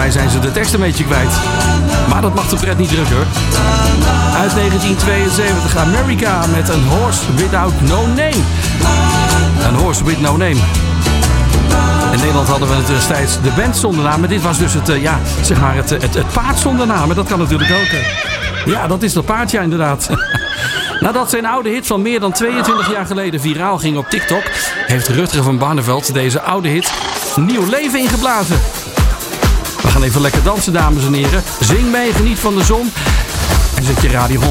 mij zijn ze de tekst een beetje kwijt. Maar dat mag de pret niet drukken hoor. Uit 1972 America met een Horse Without No Name. Een Horse With No Name. In Nederland hadden we het destijds de band zonder naam. Maar dit was dus het paard zonder naam. En dat kan natuurlijk ook. Ja, dat is dat paardje inderdaad. Nadat zijn oude hit van meer dan 22 jaar geleden viraal ging op TikTok, heeft Rutger van Barneveld deze oude hit nieuw leven ingeblazen. We gaan even lekker dansen, dames en heren. Zing mee, geniet van de zon. En zet je radio